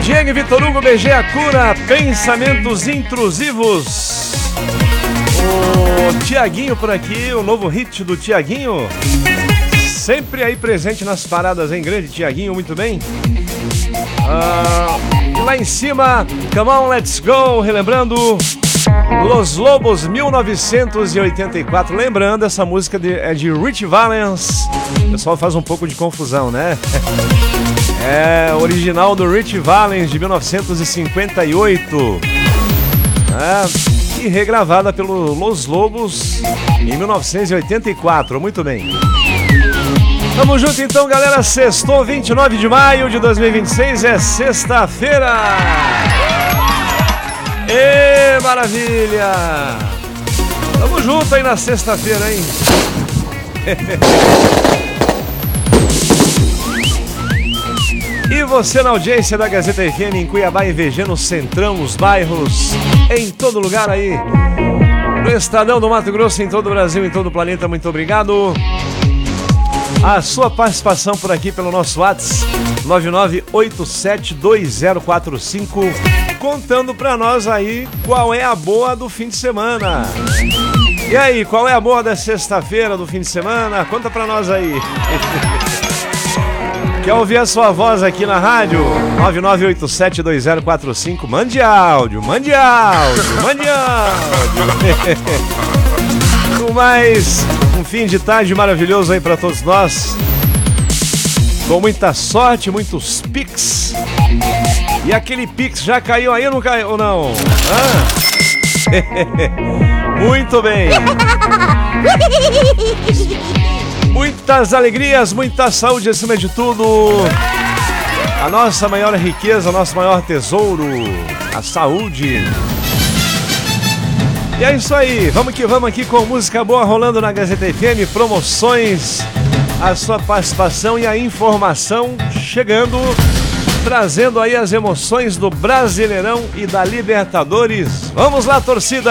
Diego e Vitor Hugo, BG a cura, pensamentos intrusivos. O Tiaguinho por aqui, o novo hit do Tiaguinho. Sempre aí presente nas paradas, hein? Grande Tiaguinho, muito bem. Lá em cima, Come On, Let's Go, relembrando Los Lobos 1984. Lembrando, essa música é de Ritchie Valens. O pessoal faz um pouco de confusão, né? É original do Ritchie Valens de 1958. E regravada pelo Los Lobos em 1984. Muito bem. Tamo junto então, galera. Sextou, 29 de maio de 2026, é sexta-feira. Ê, maravilha! Tamo junto aí na sexta-feira, hein? E você na audiência da Gazeta FM em Cuiabá e VG, no Centrão, nos bairros, em todo lugar aí. No Estadão do Mato Grosso, em todo o Brasil, em todo o planeta, muito obrigado. A sua participação por aqui pelo nosso WhatsApp 99872045, contando pra nós aí qual é a boa do fim de semana. E aí, qual é a boa da sexta-feira do fim de semana? Conta pra nós aí. Quer ouvir a sua voz aqui na rádio? 99872045, mande áudio, mande áudio, mande áudio. No mais, um fim de tarde maravilhoso aí pra todos nós. Com muita sorte, muitos pics. E aquele pix já caiu aí ou não caiu ou não? Muito bem. Muitas alegrias, muita saúde acima de tudo. A nossa maior riqueza, o nosso maior tesouro, a saúde. E é isso aí, vamos que vamos aqui com música boa rolando na Gazeta FM, promoções, a sua participação e a informação chegando, trazendo aí as emoções do Brasileirão e da Libertadores. Vamos lá, torcida!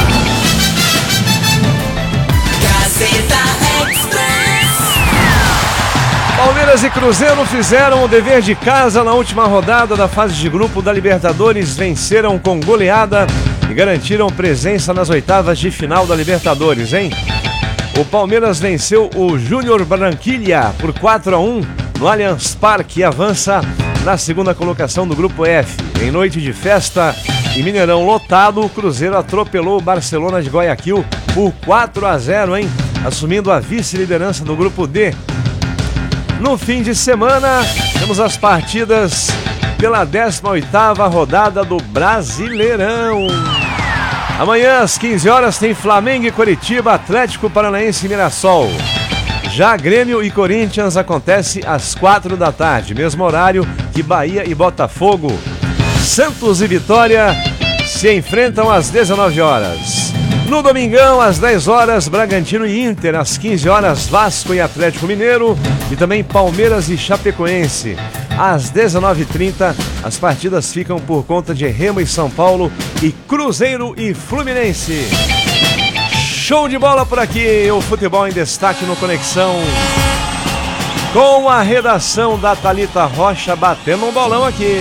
Gazeta Express. Palmeiras e Cruzeiro fizeram o dever de casa na última rodada da fase de grupo da Libertadores, venceram com goleada e garantiram presença nas oitavas de final da Libertadores, hein? O Palmeiras venceu o Júnior Barranquilla por 4-1 no Allianz Parque e avança na segunda colocação do Grupo F. Em noite de festa e Mineirão lotado, o Cruzeiro atropelou o Barcelona de Guayaquil por 4-0, hein? Assumindo a vice-liderança do Grupo D. No fim de semana, temos as partidas pela 18ª rodada do Brasileirão. Amanhã às 15 horas tem Flamengo e Coritiba, Atlético Paranaense e Mirassol. Já Grêmio e Corinthians acontece às 4 da tarde, mesmo horário que Bahia e Botafogo. Santos e Vitória se enfrentam às 19 horas. No domingão, às 10 horas, Bragantino e Inter. Às 15 horas, Vasco e Atlético Mineiro. E também Palmeiras e Chapecoense. Às 19h30, as partidas ficam por conta de Remo e São Paulo e Cruzeiro e Fluminense. Show de bola por aqui, o futebol em destaque no Conexão. Com a redação da Thalita Rocha batendo um bolão aqui.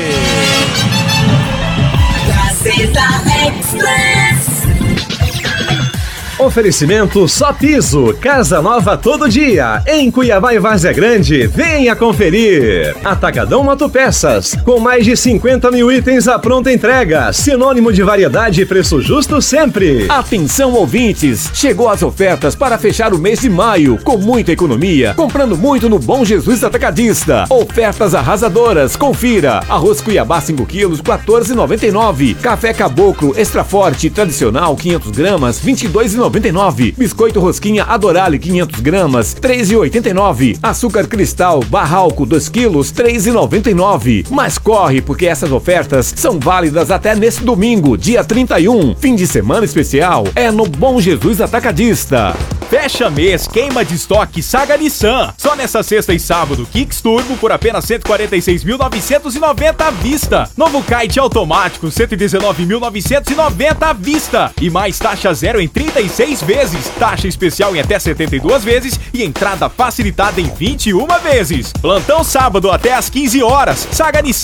Gazeta Express. Oferecimento Só Piso, casa nova todo dia, em Cuiabá e Várzea Grande, venha conferir. Atacadão Autopeças, com mais de 50 mil itens à pronta entrega, sinônimo de variedade e preço justo sempre. Atenção ouvintes, chegou as ofertas para fechar o mês de maio, com muita economia, comprando muito no Bom Jesus Atacadista. Ofertas arrasadoras, confira. Arroz Cuiabá 5 quilos, R$14,99. Café Caboclo Extra Forte Tradicional 500 gramas, R$22,99. Biscoito Rosquinha Adorale 500 gramas, R$3,89. Açúcar Cristal Barralco 2 quilos, R$3,99. Mas corre, porque essas ofertas são válidas até nesse domingo, dia 31. Fim de semana especial é no Bom Jesus Atacadista. Fecha mês, queima de estoque Saga Nissan. Só nessa sexta e sábado, Kicks Turbo por apenas 146.990 à vista. Novo Kite automático, 119.990 à vista. E mais taxa zero em 36 vezes. Taxa especial em até 72 vezes e entrada facilitada em 21 vezes. Plantão sábado até às 15 horas. Saga Nissan.